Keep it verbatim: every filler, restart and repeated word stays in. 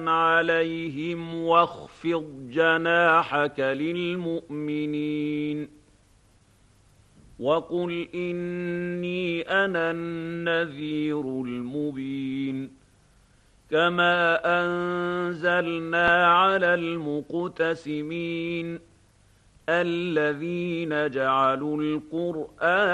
عليهم واخفض جناحك للمؤمنين وقل إني أنا النذير المبين كما أنزلنا على المقتسمين الذين جعلوا القرآن